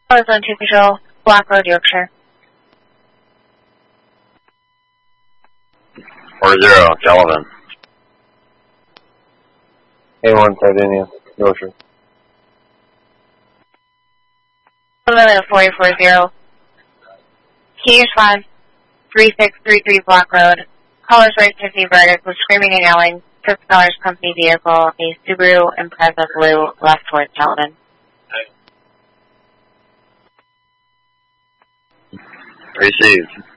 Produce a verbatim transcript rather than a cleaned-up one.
Zone two Control, Block Road, Yorkshire. four zero, Sullivan. A one, Sardinia, Yorkshire. Sullivan four eight four zero. Key response, three six three three Block Road. Caller's right fifty verdict was screaming and yelling. Fifth Colors Company vehicle, a Subaru Impreza Blue, left towards Sullivan. Received.